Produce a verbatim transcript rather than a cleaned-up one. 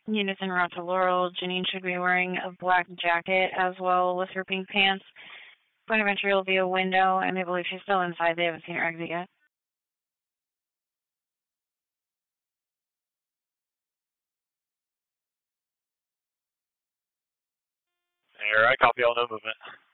Units en route to Laurel. Janine should be wearing a black jacket as well with her pink pants. Point of entry will be a window, and they believe she's still inside. They haven't seen her exit yet. Alright, copy all, no movement.